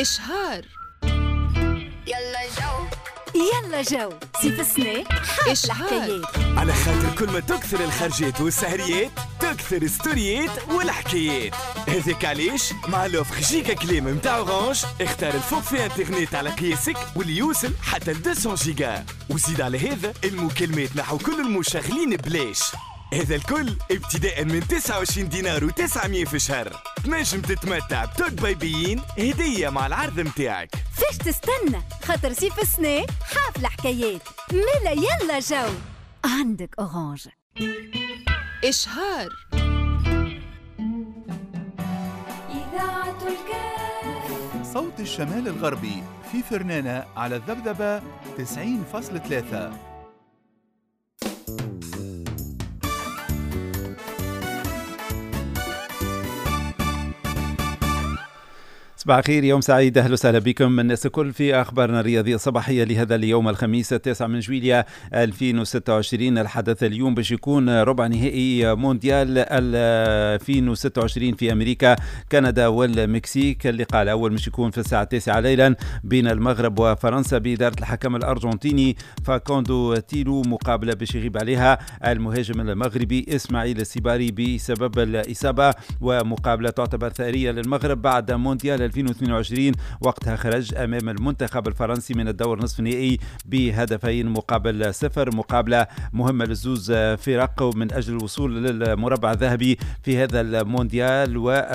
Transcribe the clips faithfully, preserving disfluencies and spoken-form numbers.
إشهار. يلا جو يلا جو سيف السنة حافل حكايات. على خاطر كل ما تكثر الخرجات والسهريات تكثر ستوريات والحكايات. هذاك علاش مع لوفر جيجا كلام متاع اورانج اختار الفورفي انترنت على قياسك واللي يوصل حتى ل مئتين جيجا، وزيد على هذا المكالمات نحو كل المشغلين بلاش. هذا الكل ابتداء من تسعة وعشرين دينار وتسعمية في الشهر. تنجم تتمتع بتوك بايبيين هدية مع العرض متاعك. فيش تستنى؟ خاطر سيف السنة حافل حكايات. ملا يلا جو عندك اورانج. إشهار. إذاعة الكاف. صوت الشمال الغربي في فرنانة على الذبذبة تسعين فاصلة ثلاثة. صباح الخير، يوم سعيد، اهلا وسهلا بكم من الناس الكل في اخبارنا الرياضيه الصباحيه لهذا اليوم الخميس التاسع من جويليا ألفين وستة وعشرين. الحدث اليوم باش يكون ربع نهائي مونديال ألفين وستة وعشرين في امريكا، كندا والمكسيك. اللقاء الاول باش يكون في الساعه التاسعة ليلا بين المغرب وفرنسا باداره الحكم الارجنتيني فاكوندو تيلو، مقابله باش يغيب عليها المهاجم المغربي اسماعيل السيباري بسبب الاصابه، ومقابله تعتبر ثأريه للمغرب بعد مونديال ألفين واثنين وعشرين وقتها خرج أمام المنتخب الفرنسي من الدور نصف النهائي بهدفين مقابل صفر. مقابلة مهمة للزوز فرق من أجل الوصول للمربع الذهبي في هذا المونديال،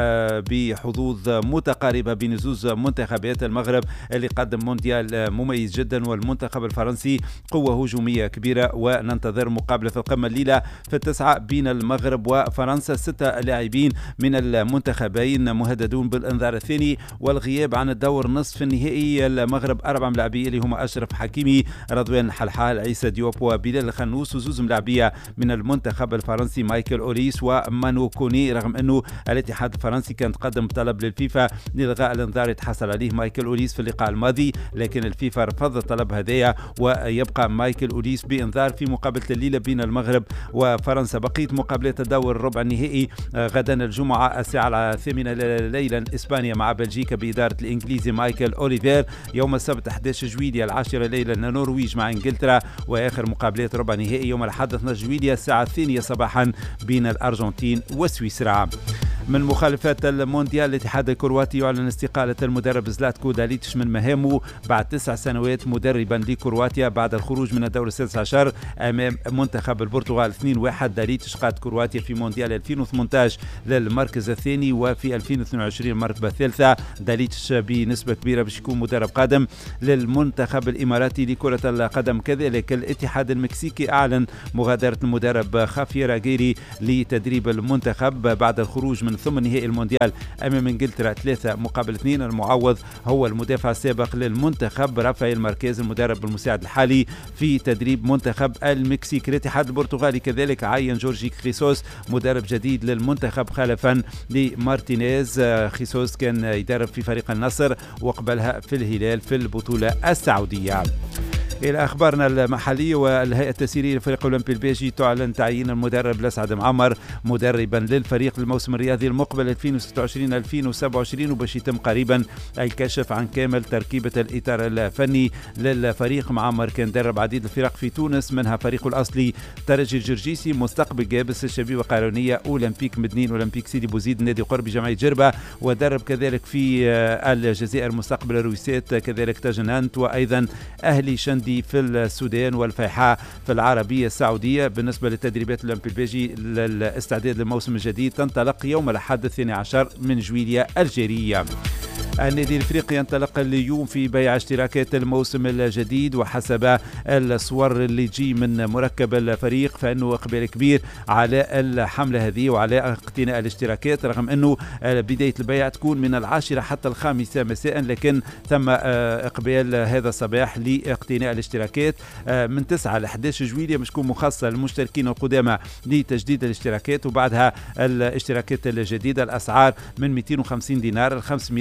وبحظوظ متقاربة بين زوز منتخبات. المغرب اللي قدم مونديال مميز جدا، والمنتخب الفرنسي قوة هجومية كبيرة، وننتظر مقابلة في القمة الليلة في التسعة بين المغرب وفرنسا. ستة لاعبين من المنتخبين مهددون بالإنذار الثاني والغياب عن الدور نصف النهائي. المغرب أربع ملاعبية اللي هما أشرف حكيمي، رضوان حلحال، عيسى ديوب وبلال الخنوس، وزوز ملاعبية من المنتخب الفرنسي مايكل أوليس ومانو كوني، رغم أنه الاتحاد الفرنسي كان تقدم طلب للفيفا لإلغاء الإنذار يتحصل عليه مايكل أوليس في اللقاء الماضي، لكن الفيفا رفض الطلب هذايا، ويبقى مايكل أوليس بإنذار في مقابلة الليلة بين المغرب وفرنسا. بقية مقابلات الدور الربع النهائي غدا الجمعة الساعة الثامنة ليلا إسبانيا مع بلجيكا بإدارة الإنجليزي مايكل أوليفير. يوم السبت أحد عشر جويليا العاشرة ليلا النرويج مع إنجلترا. وآخر مقابلات ربع نهائي يوم الأحد اثني عشر جويليا الساعة الثانية صباحا بين الأرجنتين وسويسرا. من مخالفات المونديال، الاتحاد الكرواتي يعلن استقالة المدرب زلاتكو داليتش من مهامه بعد تسع سنوات مدربا لكرواتيا بعد الخروج من الدور السادس عشر أمام منتخب البرتغال اثنين واحد. داليتش قاد كرواتيا في مونديال ألفين وثمانية عشر للمركز الثاني، وفي ألفين واثنين وعشرين المرتبة الثالثة. داليتش بنسبة كبيرة باش يكون مدرب قادم للمنتخب الإماراتي لكرة القدم. كذلك الاتحاد المكسيكي أعلن مغادرة المدرب خافير أغيري لتدريب المنتخب بعد الخروج من ثم نهائي المونديال أمام إنجلترا ثلاثة مقابل اثنين. المعوض هو المدافع السابق للمنتخب رافائيل ماركيز، المدرب المساعد الحالي في تدريب منتخب المكسيك. الاتحاد البرتغالي كذلك عين جورجي خيسوس مدرب جديد للمنتخب خلفا لمارتينيز. خيسوس كان يدرب في فريق النصر وقبلها في الهلال في البطولة السعودية. إلى أخبارنا المحلية، والهيئة التسييرية للفريق الأولمبي البيجي تعلن تعيين المدرب لسعد معمر مدربا للفريق للموسم الرياضي المقبل ألفين وستة وعشرين ألفين وسبعة وعشرين، وباش يتم قريبا الكشف عن كامل تركيبة الإطار الفني للفريق. معمر كان درب عديد الفرق في تونس، منها فريقه الأصلي ترجي الجرجيسي، مستقبل جابس، الشبيبة قانونية، أولمبيك مدنين، أولمبيك سيدي بوزيد، نادي قربي، جمعية جربة، ودرب كذلك في الجزائر مستقبل الرويسات، كذلك تاجنانت، وأيضا أهلي شندي في السودان، والفيحاء في العربية السعودية. بالنسبة للتدريبات الأولمبي البيجي للاستعداد للموسم الجديد تنطلق يوم الأحد الثاني عشر من جويليا الجارية. النادي الافريقي ينطلق اليوم في بيع اشتراكات الموسم الجديد، وحسب الصور اللي تجي من مركب الفريق فانه اقبال كبير على الحمله هذه وعلى اقتناء الاشتراكات، رغم انه بدايه البيع تكون من العاشره حتى الخامسه مساء، لكن ثم اقبال هذا الصباح لاقتناء الاشتراكات. من تسعة ل أحد عشر جويلية مش تكون مخصصه للمشتركين القدامى لتجديد الاشتراكات، وبعدها الاشتراكات الجديده الاسعار من مئتين وخمسين دينار ل خمسمئة دينار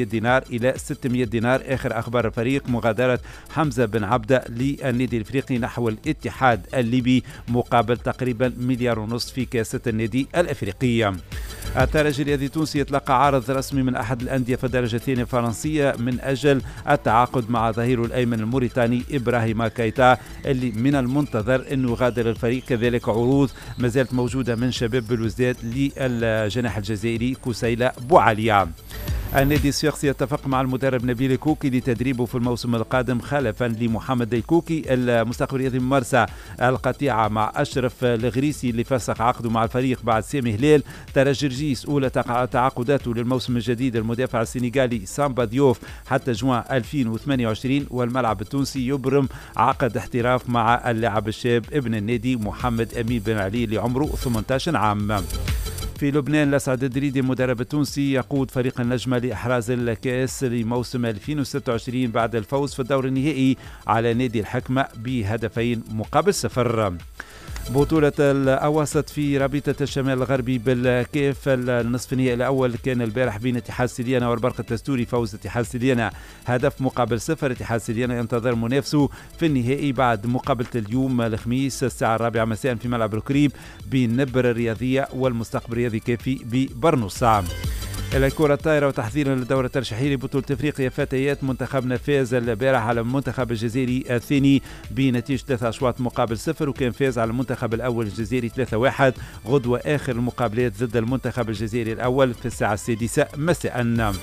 إلى ستمائة دينار. آخر أخبار الفريق مغادرة حمزة بن عبدة للنادي الإفريقي نحو الاتحاد الليبي مقابل تقريبا مليار ونصف في كاسة النادي الأفريقي. الترجي الرياضي التونسي يتلقى عرض رسمي من أحد الأندية في الدرجة الثانية الفرنسية من أجل التعاقد مع ظهيره الأيمن الموريتاني إبراهيم كايتا اللي من المنتظر أنه يغادر الفريق. كذلك عروض ما زالت موجودة من شباب بلوزداد للجناح الجزائري كسيلة بوعليا. النادي السياقسي يتفق مع المدرب نبيل الكوكي لتدريبه في الموسم القادم خلفا لمحمد الكوكي. المستقبل الرياضي من مرسى القطيعة مع أشرف الغريسي اللي فسخ عقده مع الفريق بعد سامي هلال. ترجرجيس أولى تعاقداته للموسم الجديد المدافع السنغالي سامبا ديوف حتى جوان ألفين وثمانية وعشرين. والملعب التونسي يبرم عقد احتراف مع اللاعب الشاب ابن النادي محمد أمين بن علي اللي عمره ثمانية عشر عام. في لبنان الأسعد الدريدي المدرب التونسي يقود فريق النجمة لإحراز الكأس لموسم ألفين وستة وعشرين بعد الفوز في الدور النهائي على نادي الحكمة بهدفين مقابل صفر. بطولة الأواسط في رابطة الشمال الغربي بالكيف النصف النهائي الأول كان البارح بين اتحاد سليانة والبرق التستوري. فوز اتحاد سليانة هدف مقابل صفر. اتحاد سليانة ينتظر منافسه في النهائي بعد مقابلة اليوم الخميس الساعة الرابعة مساء في ملعب الكريب بين نبر الرياضية والمستقبل الرياضي كافي ببرنوسا. إلى الكرة الطائرة وتحضيرا للدورة الترشيحية لبطولة أفريقيا فتيات منتخبنا فاز البارح على المنتخب الجزائري الثاني بنتيجة ثلاثة أشواط مقابل صفر وكان فاز على المنتخب الأول الجزائري ثلاثة واحد. غدوة آخر المقابلات ضد المنتخب الجزائري الأول في الساعة السادسة مساء.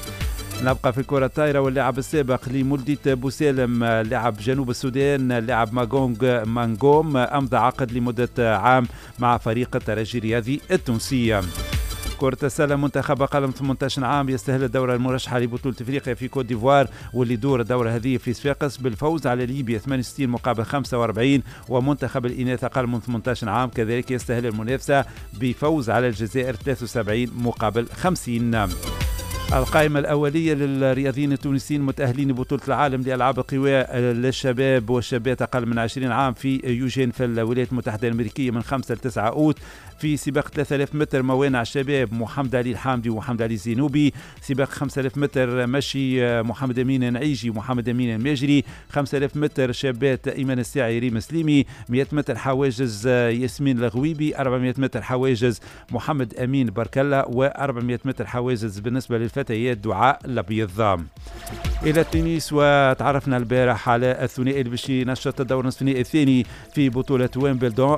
نبقى في الكرة الطائرة واللاعب السابق لمولدية بوسالم لاعب جنوب السودان لاعب ماغونغ مانغوم أمضى عقد لمدة عام مع فريق الترجي الرياضي التونسي. كرة السلة منتخب أقل من ثمانية عشر عام يستهل الدورة المرشحة لبطولة أفريقيا في كوت ديفوار واللي دور الدورة هذه في صفاقس بالفوز على ليبيا ثمانية وستين مقابل خمسة وأربعين. ومنتخب الإناث أقل من ثمانية عشر عام كذلك يستهل المنافسة بفوز على الجزائر ثلاثة وسبعين مقابل خمسين. القائمة الأولية للرياضيين التونسيين متأهلين لبطولة العالم لألعاب القوى للشباب والشابات أقل من عشرين عام في يوجين في الولايات المتحدة الأمريكية من خمسة لتسعة أوت. في سباق ثلاثة آلاف متر موانع الشباب محمد علي الحامدي ومحمد علي الزينوبي. سباق خمسة آلاف متر مشي محمد أمين النعيجي ومحمد أمين الماجري. خمسة آلاف متر شابات إيمان الساعي ريم سليمي. مئة متر حواجز ياسمين الغويبي. أربعمئة متر حواجز محمد أمين بركلة. وأربعمئة متر حواجز بالنسبة للفتيات دعاء الأبيض. إلى التنس وتعرفنا البارح على الثنائي اللي باش ينشط الدور نصف النهائي الثاني في بطولة ويمبلدون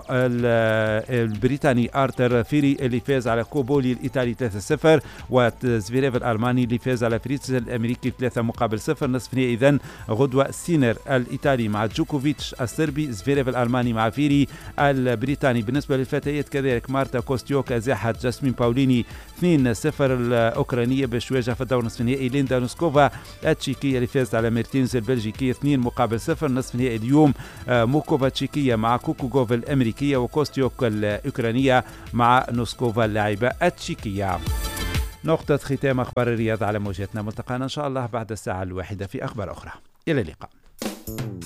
البريطاني آرتر فيري اللي فاز على كوبولي الإيطالي ثلاثة صفر وزفيريف الألماني اللي فاز على فريتز الأمريكي ثلاثة مقابل صفر. نصف النهائي إذن غدوة سينر الإيطالي مع جوكوفيتش الصربي. زفيريف الألماني مع فيري البريطاني. بالنسبة للفتيات كذلك مارتا كوستيوك أزاحت جاسمين باوليني اثنين صفر. الأوكرانية باش تواجه في الدور نصف النهائي ليندا نوسكوفا التشيكية اللي فازت على ميرتينز البلجيكية اثنين مقابل صفر. نصف النهائي اليوم موكوفا التشيكية مع كوكوغوف الأمريكية وكوستيوك الأوكرانية مع نوسكوفا اللاعبة التشيكية. نقطة ختام أخبار الرياضة على موجاتنا. ملتقانا إن شاء الله بعد الساعة الواحدة في أخبار أخرى. إلى اللقاء.